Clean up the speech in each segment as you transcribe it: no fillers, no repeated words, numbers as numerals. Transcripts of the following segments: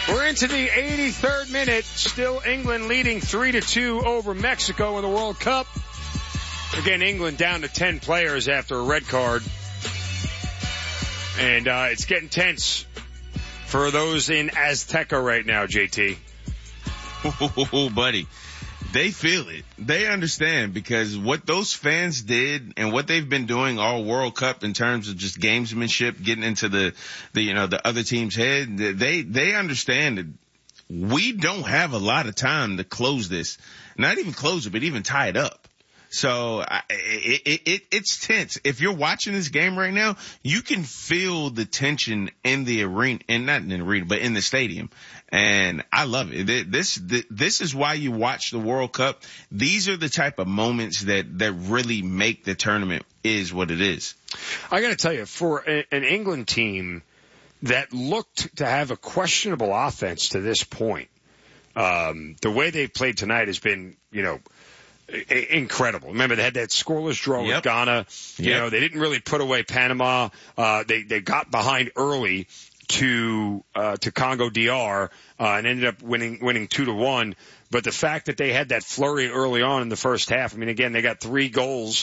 We're into the 83rd minute. Still England leading 3-2 over Mexico in the World Cup. Again, England down to 10 players after a red card. And it's getting tense for those in Azteca right now, JT. Oh, buddy. They feel it. They understand because what those fans did and what they've been doing all World Cup in terms of just gamesmanship, getting into the other team's head, they understand that we don't have a lot of time to close this. Not even close it, but even tie it up. So it's tense. If you're watching this game right now, you can feel the tension in the arena, and not in the arena, but in the stadium. And I love it. This is why you watch the World Cup. These are the type of moments that really make the tournament is what it is. I got to tell you, for an England team that looked to have a questionable offense to this point, the way they've played tonight has been, incredible. Remember, they had that scoreless draw with Ghana. You know, they didn't really put away Panama. They got behind early to Congo DR, and ended up winning 2-1. But the fact that they had that flurry early on in the first half, I mean, again, they got 3 goals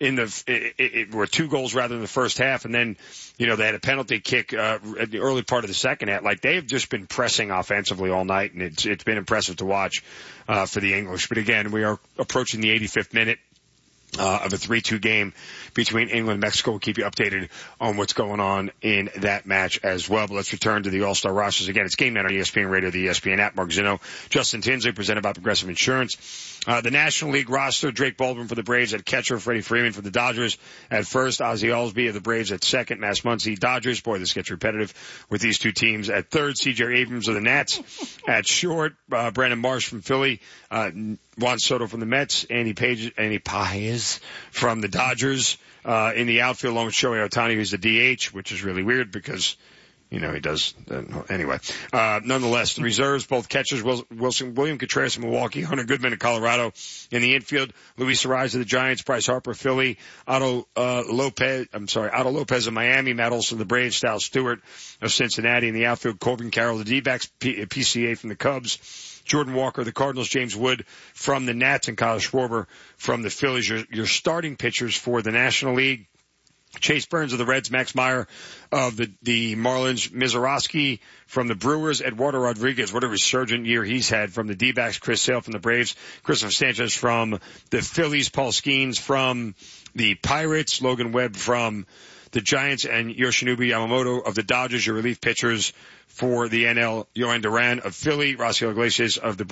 or 2 goals rather in the first half, and then, they had a penalty kick at the early part of the second half. Like, they've just been pressing offensively all night, and it's been impressive to watch for the English. But again, we are approaching the 85th minute of a 3-2 game between England and Mexico. We'll keep you updated on what's going on in that match as well. But let's return to the All-Star rosters. Again, it's Game Night on ESPN Radio, the ESPN app. Mark Zinno, Justin Tinsley, presented by Progressive Insurance. The National League roster, Drake Baldwin for the Braves at catcher, Freddie Freeman for the Dodgers at first, Ozzie Albies of the Braves at second, Max Muncy, Dodgers. Boy, this gets repetitive with these two teams at third, C.J. Abrams of the Nats at short, Brandon Marsh from Philly, Juan Soto from the Mets, Andy Paez from the Dodgers, in the outfield along with Shohei Ohtani, who's the DH, which is really weird because, he does, anyway. Nonetheless, the reserves, both catchers, William Contreras of Milwaukee, Hunter Goodman of Colorado. In the infield, Luis Arraez of the Giants, Bryce Harper of Philly, Otto Lopez of Miami, Matt Olson of the Braves, Sal Stewart of Cincinnati. In the outfield, Corbin Carroll of the D-backs, PCA from the Cubs, Jordan Walker of the Cardinals, James Wood from the Nats, and Kyle Schwarber from the Phillies. Your starting pitchers for the National League: Chase Burns of the Reds, Max Meyer of the Marlins, Mizorowski from the Brewers, Eduardo Rodriguez, what a resurgent year he's had from the D-backs, Chris Sale from the Braves, Christopher Sanchez from the Phillies, Paul Skeens from the Pirates, Logan Webb from the Giants, and Yoshinobu Yamamoto of the Dodgers. Your relief pitchers for the NL: Yohan Duran of Philly, Rafael Iglesias of the